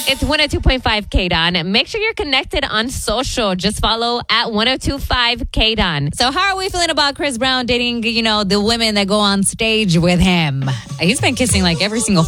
It's 102.5 KDON. Make sure you're connected on social. Just follow at 102.5 KDON. So how are we feeling about Chris Brown dating, the women that go on stage with him? He's been kissing like every single